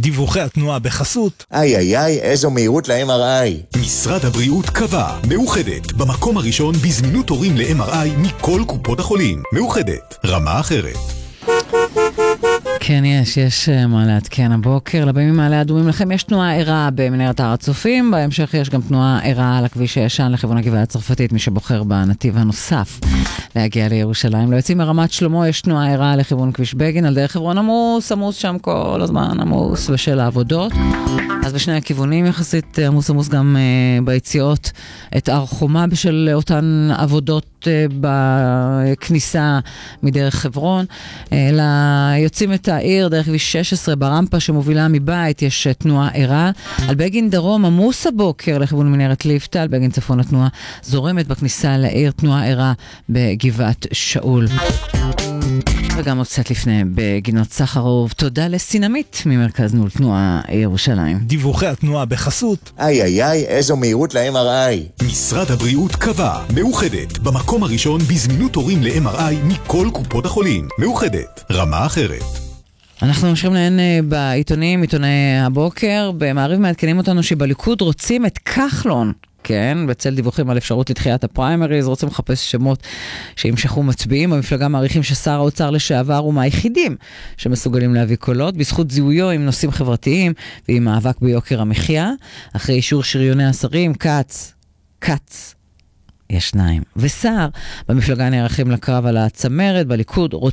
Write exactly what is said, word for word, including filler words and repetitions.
דיווחי התנועה בחסות. איי איי איי, איזו מהירות ל-אם אר איי. משרד הבריאות קבע, מאוחדת, במקום הראשון בזמינות תורים ל-אם אר איי מכל קופות החולים. מאוחדת, רמה אחרת. כן, יש, יש מה לעדכן הבוקר. לבימים מעלה אדומים לכם יש תנועה ערה במנהרת הר הצופים, בהמשך יש גם תנועה ערה על הכביש הישן לכיוון הגבעה הצרפתית, מי שבוחר בנתיב הנוסף להגיע לירושלים. ליוצאים מרמת שלמה יש תנועה ערה לכיוון כביש בגין, על דרך חברון עמוס, עמוס שם כל הזמן עמוס בשל העבודות. אז בשני הכיוונים יחסית עמוס עמוס גם uh, ביציאות את הר חומה בשל אותן עבודות uh, בכניסה מדרך חברון. Uh, ליוצאים את העיר דרך כביש שש עשרה ברמפה שמובילה מבית יש תנועה ערה. על בגין דרום עמוס הבוקר לכיוון מנהרת ליפתא, על בגין צפון התנועה זורמת בכניסה לעיר, תנועה ערה בגבעת שאול. וגם עוד קצת לפני בגינות סחרוב. תודה לסינמית ממרכז ניהול תנועה ירושלים. דיווחי התנועה בחסות. איי איי איי, איזו מהירות ל-אם אר איי. משרד הבריאות קבע, מאוחדת, במקום הראשון בזמינות תורים ל-אם אר איי מכל קופות החולים. מאוחדת, רמה אחרת. אנחנו ממשיכים לעין בעיתונים, עיתוני הבוקר. במעריב מעדכנים אותנו שבליכוד רוצים את כחלון. כן, בצל דיווחים על אפשרות לתחיית הפריימריז, רוצים לחפש שמות שימשכו מצביעים. המפלגה מעריכים ששר האוצר לשעבר הוא מהיחידים שמסוגלים להביא קולות, בזכות זיהויו עם נושאים חברתיים ועם מאבק ביוקר המחיה. אחרי אישור שריוני השרים, קץ, קץ, יש שניים. ושר, במפלגה נערכים לקרב על הצמרת, בליכוד